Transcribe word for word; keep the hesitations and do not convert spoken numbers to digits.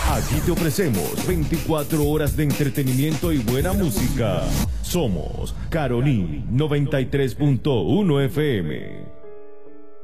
Aquí te ofrecemos veinticuatro horas de entretenimiento y buena música. Somos Caroní noventa y tres punto uno F M.